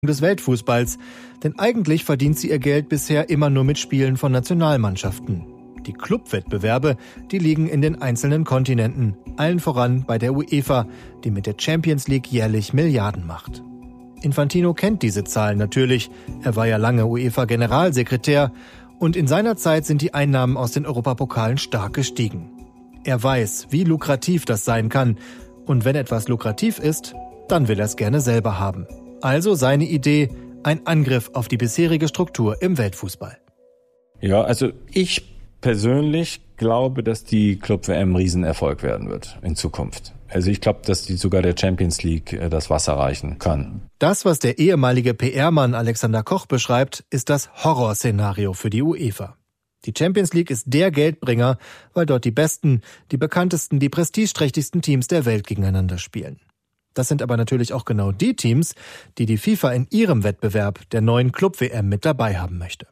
des Weltfußballs, denn eigentlich verdient sie ihr Geld bisher immer nur mit Spielen von Nationalmannschaften. Die Clubwettbewerbe, die liegen in den einzelnen Kontinenten, allen voran bei der UEFA, die mit der Champions League jährlich Milliarden macht. Infantino kennt diese Zahlen natürlich, er war ja lange UEFA-Generalsekretär und in seiner Zeit sind die Einnahmen aus den Europapokalen stark gestiegen. Er weiß, wie lukrativ das sein kann und wenn etwas lukrativ ist, dann will er es gerne selber haben. Also seine Idee, ein Angriff auf die bisherige Struktur im Weltfußball. Ja, also ich persönlich glaube, dass die Club-WM ein Riesenerfolg werden wird in Zukunft. Also ich glaube, dass die sogar der Champions League das Wasser reichen kann. Das, was der ehemalige PR-Mann Alexander Koch beschreibt, ist das Horrorszenario für die UEFA. Die Champions League ist der Geldbringer, weil dort die besten, die bekanntesten, die prestigeträchtigsten Teams der Welt gegeneinander spielen. Das sind aber natürlich auch genau die Teams, die die FIFA in ihrem Wettbewerb der neuen Club-WM mit dabei haben möchte.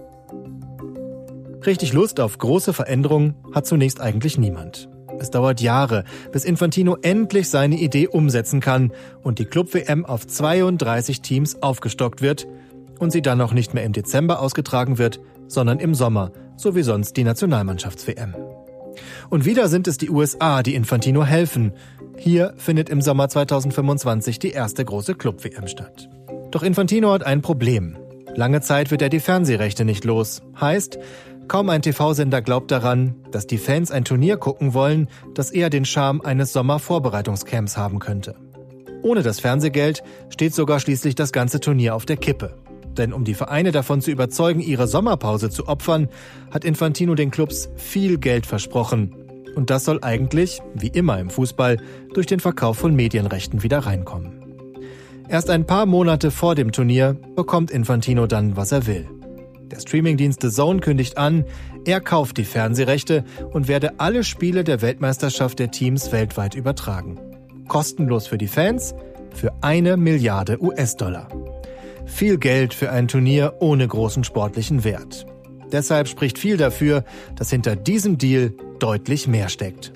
Richtig Lust auf große Veränderungen hat zunächst eigentlich niemand. Es dauert Jahre, bis Infantino endlich seine Idee umsetzen kann und die Club-WM auf 32 Teams aufgestockt wird und sie dann auch nicht mehr im Dezember ausgetragen wird, sondern im Sommer, so wie sonst die Nationalmannschafts-WM. Und wieder sind es die USA, die Infantino helfen. Hier findet im Sommer 2025 die erste große Club-WM statt. Doch Infantino hat ein Problem. Lange Zeit wird er die Fernsehrechte nicht los. Heißt, kaum ein TV-Sender glaubt daran, dass die Fans ein Turnier gucken wollen, das eher den Charme eines Sommervorbereitungscamps haben könnte. Ohne das Fernsehgeld steht sogar schließlich das ganze Turnier auf der Kippe. Denn um die Vereine davon zu überzeugen, ihre Sommerpause zu opfern, hat Infantino den Clubs viel Geld versprochen. Und das soll eigentlich, wie immer im Fußball, durch den Verkauf von Medienrechten wieder reinkommen. Erst ein paar Monate vor dem Turnier bekommt Infantino dann, was er will. Der Streamingdienst DAZN kündigt an, er kauft die Fernsehrechte und werde alle Spiele der Weltmeisterschaft der Teams weltweit übertragen. Kostenlos für die Fans, für 1 Milliarde US-Dollar. Viel Geld für ein Turnier ohne großen sportlichen Wert. Deshalb spricht viel dafür, dass hinter diesem Deal deutlich mehr steckt.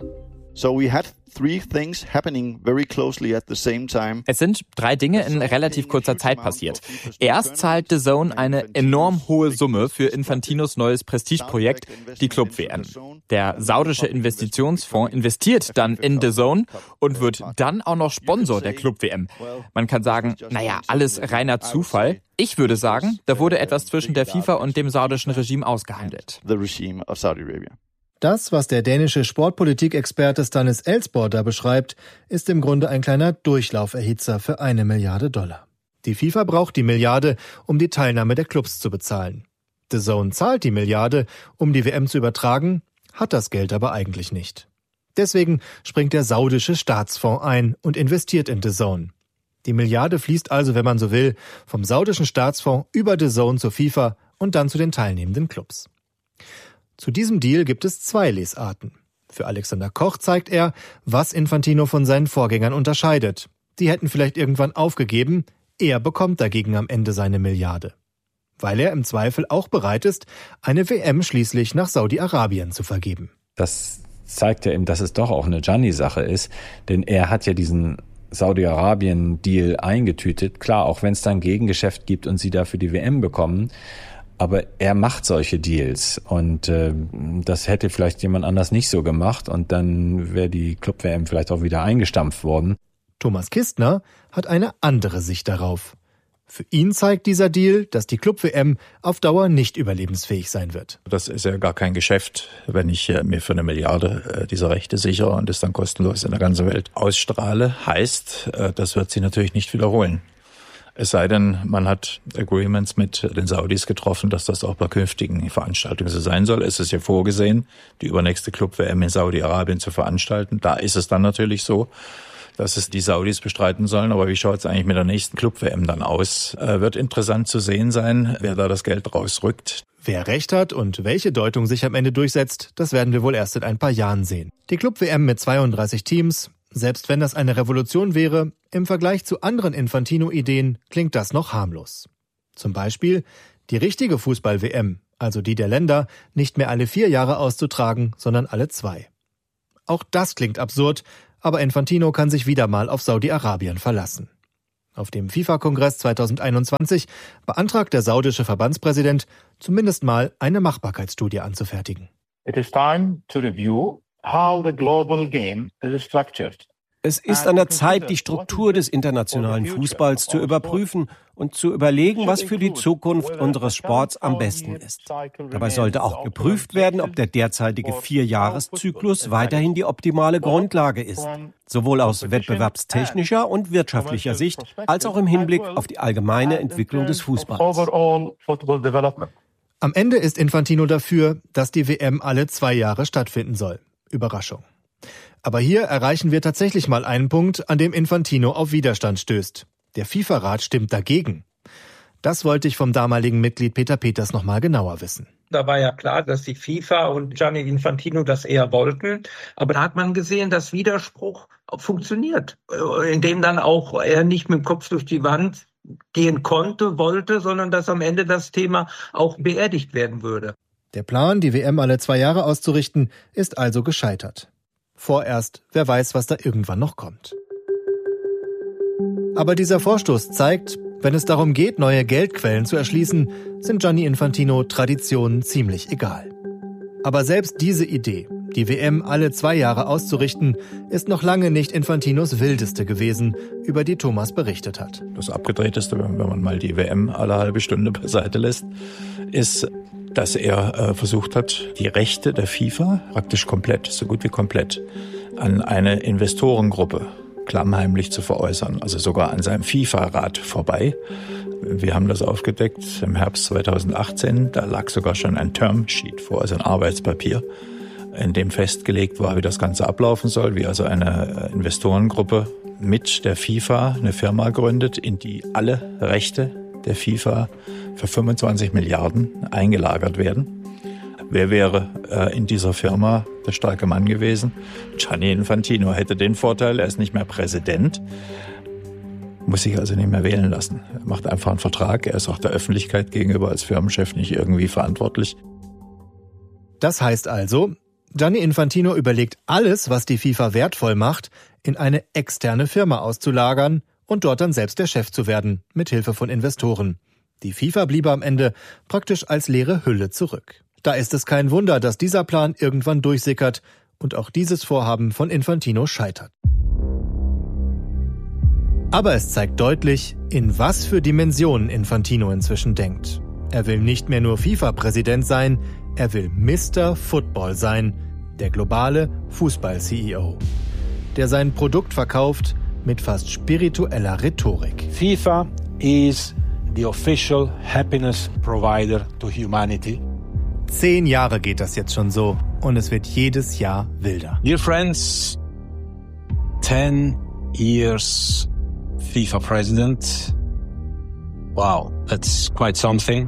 Es sind 3 Dinge in relativ kurzer Zeit passiert. Erst zahlt DAZN eine enorm hohe Summe für Infantinos neues Prestigeprojekt, die Club-WM. Der saudische Investitionsfonds investiert dann in DAZN und wird dann auch noch Sponsor der Club-WM. Man kann sagen, alles reiner Zufall. Ich würde sagen, da wurde etwas zwischen der FIFA und dem saudischen Regime ausgehandelt. Das, was der dänische Sportpolitikexperte Stanis Elsborg da beschreibt, ist im Grunde ein kleiner Durchlauferhitzer für 1 Milliarde Dollar. Die FIFA braucht die Milliarde, um die Teilnahme der Clubs zu bezahlen. DAZN zahlt die Milliarde, um die WM zu übertragen, hat das Geld aber eigentlich nicht. Deswegen springt der saudische Staatsfonds ein und investiert in DAZN. Die Milliarde fließt also, wenn man so will, vom saudischen Staatsfonds über DAZN zur FIFA und dann zu den teilnehmenden Clubs. Zu diesem Deal gibt es 2 Lesarten. Für Alexander Koch zeigt er, was Infantino von seinen Vorgängern unterscheidet. Die hätten vielleicht irgendwann aufgegeben, er bekommt dagegen am Ende seine Milliarde. Weil er im Zweifel auch bereit ist, eine WM schließlich nach Saudi-Arabien zu vergeben. Das zeigt ja eben, dass es doch auch eine Gianni-Sache ist, denn er hat ja diesen Saudi-Arabien-Deal eingetütet. Klar, auch wenn es dann Gegengeschäft gibt und sie dafür die WM bekommen, aber er macht solche Deals und das hätte vielleicht jemand anders nicht so gemacht und dann wäre die Club-WM vielleicht auch wieder eingestampft worden. Thomas Kistner hat eine andere Sicht darauf. Für ihn zeigt dieser Deal, dass die Club-WM auf Dauer nicht überlebensfähig sein wird. Das ist ja gar kein Geschäft, wenn ich mir für 1 Milliarde diese Rechte sichere und es dann kostenlos in der ganzen Welt ausstrahle. Heißt, das wird sich natürlich nicht wiederholen. Es sei denn, man hat Agreements mit den Saudis getroffen, dass das auch bei künftigen Veranstaltungen so sein soll. Es ist ja vorgesehen, die übernächste Club-WM in Saudi-Arabien zu veranstalten. Da ist es dann natürlich so, dass es die Saudis bestreiten sollen. Aber wie schaut es eigentlich mit der nächsten Club-WM dann aus? Wird interessant zu sehen sein, wer da das Geld rausrückt. Wer recht hat und welche Deutung sich am Ende durchsetzt, das werden wir wohl erst in ein paar Jahren sehen. Die Club-WM mit 32 Teams, selbst wenn das eine Revolution wäre, im Vergleich zu anderen Infantino-Ideen klingt das noch harmlos. Zum Beispiel die richtige Fußball-WM, also die der Länder, nicht mehr alle 4 Jahre auszutragen, sondern alle 2. Auch das klingt absurd, aber Infantino kann sich wieder mal auf Saudi-Arabien verlassen. Auf dem FIFA-Kongress 2021 beantragt der saudische Verbandspräsident, zumindest mal eine Machbarkeitsstudie anzufertigen. It is time to review how the global game is structured. Es ist an der Zeit, die Struktur des internationalen Fußballs zu überprüfen und zu überlegen, was für die Zukunft unseres Sports am besten ist. Dabei sollte auch geprüft werden, ob der derzeitige 4-Jahres-Zyklus weiterhin die optimale Grundlage ist, sowohl aus wettbewerbstechnischer und wirtschaftlicher Sicht, als auch im Hinblick auf die allgemeine Entwicklung des Fußballs. Am Ende ist Infantino dafür, dass die WM alle 2 Jahre stattfinden soll. Überraschung. Aber hier erreichen wir tatsächlich mal einen Punkt, an dem Infantino auf Widerstand stößt. Der FIFA-Rat stimmt dagegen. Das wollte ich vom damaligen Mitglied Peter Peters noch mal genauer wissen. Da war ja klar, dass die FIFA und Gianni Infantino das eher wollten. Aber da hat man gesehen, dass Widerspruch funktioniert. Indem dann auch er nicht mit dem Kopf durch die Wand gehen wollte, sondern dass am Ende das Thema auch beerdigt werden würde. Der Plan, die WM alle 2 Jahre auszurichten, ist also gescheitert. Vorerst, wer weiß, was da irgendwann noch kommt. Aber dieser Vorstoß zeigt, wenn es darum geht, neue Geldquellen zu erschließen, sind Gianni Infantino Traditionen ziemlich egal. Aber selbst diese Idee, die WM alle 2 Jahre auszurichten, ist noch lange nicht Infantinos wildeste gewesen, über die Thomas berichtet hat. Das Abgedrehteste, wenn man mal die WM alle halbe Stunde beiseite lässt, ist, dass er versucht hat, die Rechte der FIFA praktisch komplett, so gut wie komplett, an eine Investorengruppe klammheimlich zu veräußern, also sogar an seinem FIFA-Rat vorbei. Wir haben das aufgedeckt im Herbst 2018, da lag sogar schon ein Termsheet vor, also ein Arbeitspapier, in dem festgelegt war, wie das Ganze ablaufen soll, wie also eine Investorengruppe mit der FIFA eine Firma gründet, in die alle Rechte der FIFA für 25 Milliarden eingelagert werden. Wer wäre in dieser Firma der starke Mann gewesen? Gianni Infantino hätte den Vorteil, er ist nicht mehr Präsident, muss sich also nicht mehr wählen lassen. Er macht einfach einen Vertrag, er ist auch der Öffentlichkeit gegenüber als Firmenchef nicht irgendwie verantwortlich. Das heißt also, Gianni Infantino überlegt alles, was die FIFA wertvoll macht, in eine externe Firma auszulagern und dort dann selbst der Chef zu werden, mit Hilfe von Investoren. Die FIFA bliebe am Ende praktisch als leere Hülle zurück. Da ist es kein Wunder, dass dieser Plan irgendwann durchsickert und auch dieses Vorhaben von Infantino scheitert. Aber es zeigt deutlich, in was für Dimensionen Infantino inzwischen denkt. Er will nicht mehr nur FIFA-Präsident sein, er will Mr. Football sein, der globale Fußball-CEO, der sein Produkt verkauft mit fast spiritueller Rhetorik. FIFA is the official happiness provider to humanity. 10 Jahre geht das jetzt schon so und es wird jedes Jahr wilder. Dear friends, 10 years FIFA president. Wow, that's quite something.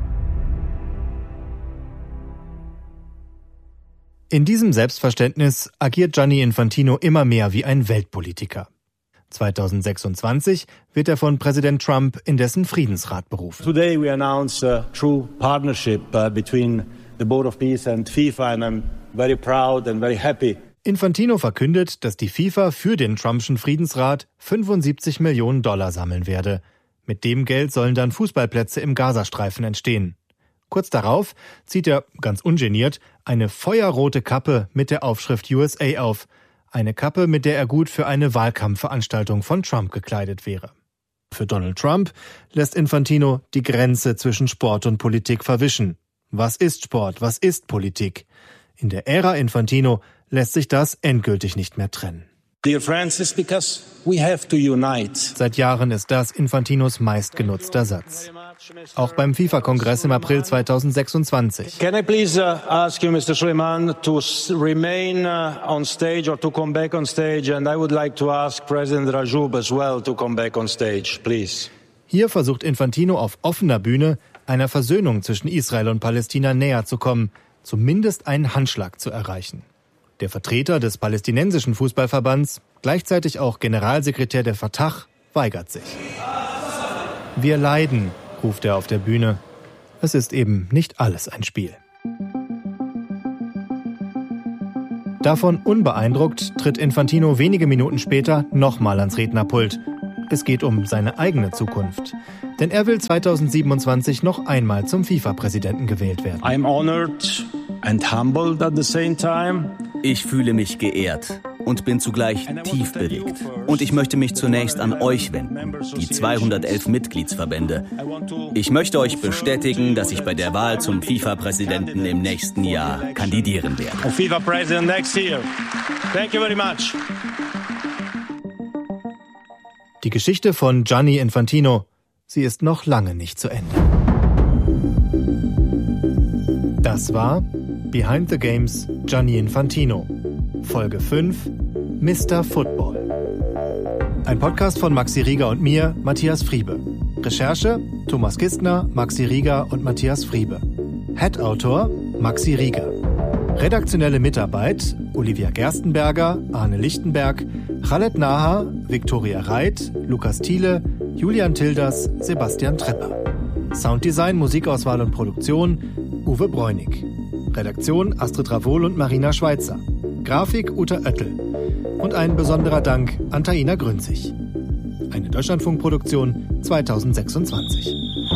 In diesem Selbstverständnis agiert Gianni Infantino immer mehr wie ein Weltpolitiker. 2026 wird er von Präsident Trump in dessen Friedensrat berufen. Today we announce a true partnership between the Board of Peace and FIFA and I'm very proud and very happy. Infantino verkündet, dass die FIFA für den Trumpschen Friedensrat 75 Millionen $ sammeln werde. Mit dem Geld sollen dann Fußballplätze im Gazastreifen entstehen. Kurz darauf zieht er, ganz ungeniert, eine feuerrote Kappe mit der Aufschrift USA auf. Eine Kappe, mit der er gut für eine Wahlkampfveranstaltung von Trump gekleidet wäre. Für Donald Trump lässt Infantino die Grenze zwischen Sport und Politik verwischen. Was ist Sport? Was ist Politik? In der Ära Infantino lässt sich das endgültig nicht mehr trennen. Dear friends, it's because we have to unite. Seit Jahren ist das Infantinos meistgenutzter Satz. Auch beim FIFA-Kongress im April 2026. Can I please ask you, Mr. Suleiman, to remain on stage or to come back on stage? And I would like to ask President Rajoub as well to come back on stage, please. Hier versucht Infantino auf offener Bühne, einer Versöhnung zwischen Israel und Palästina näher zu kommen, zumindest einen Handschlag zu erreichen. Der Vertreter des palästinensischen Fußballverbands, gleichzeitig auch Generalsekretär der Fatah, weigert sich. Wir leiden, ruft er auf der Bühne. Es ist eben nicht alles ein Spiel. Davon unbeeindruckt tritt Infantino wenige Minuten später nochmal ans Rednerpult. Es geht um seine eigene Zukunft. Denn er will 2027 noch einmal zum FIFA-Präsidenten gewählt werden. I'm honored and humbled at the same time. Ich fühle mich geehrt und bin zugleich tief bewegt. Und ich möchte mich zunächst an euch wenden, die 211 Mitgliedsverbände. Ich möchte euch bestätigen, dass ich bei der Wahl zum FIFA-Präsidenten im nächsten Jahr kandidieren werde. FIFA President next year. Thank you very much. Die Geschichte von Gianni Infantino, sie ist noch lange nicht zu Ende. Das war Behind the Games Gianni Infantino, Folge 5, Mr. Football. Ein Podcast von Maxi Rieger und mir, Matthias Friebe. Recherche, Thomas Kistner, Maxi Rieger und Matthias Friebe. Head-Autor, Maxi Rieger. Redaktionelle Mitarbeit, Olivia Gerstenberger, Arne Lichtenberg, Khaled Naha, Viktoria Reit, Lukas Thiele, Julian Tilders, Sebastian Trepper. Sounddesign, Musikauswahl und Produktion, Uwe Bräunig. Redaktion, Astrid Ravol und Marina Schweitzer. Grafik, Uta Oettel. Und ein besonderer Dank an Taina Grünzig. Eine Deutschlandfunkproduktion 2026.